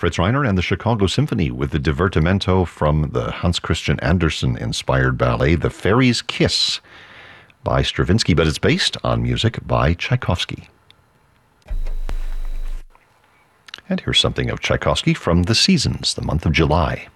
Fritz Reiner and the Chicago Symphony with the divertimento from the Hans Christian Andersen-inspired ballet The Fairy's Kiss by Stravinsky, but it's based on music by Tchaikovsky. And here's something of Tchaikovsky from The Seasons, the month of July.